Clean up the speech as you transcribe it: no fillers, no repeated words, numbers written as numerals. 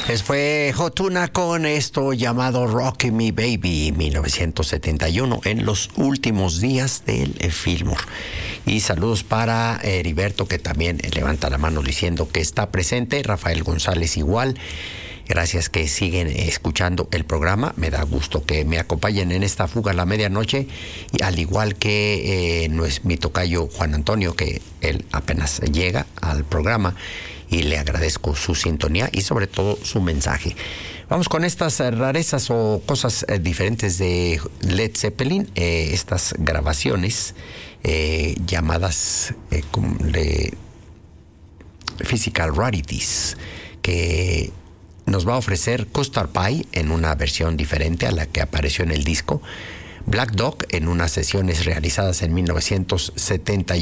Fue Hotuna con esto llamado Rock Me Baby, 1971, en los últimos días del Fillmore. Y saludos para Heriberto, que también levanta la mano diciendo que está presente. Rafael González igual. Gracias que siguen escuchando el programa. Me da gusto que me acompañen en esta fuga a la medianoche. Y al igual que no es mi tocayo Juan Antonio, que él apenas llega al programa. Y le agradezco su sintonía y sobre todo su mensaje. Vamos con estas rarezas o cosas diferentes de Led Zeppelin. Estas grabaciones llamadas de Physical Rarities, que nos va a ofrecer Custard Pie en una versión diferente a la que apareció en el disco, Black Dog en unas sesiones realizadas en 1971.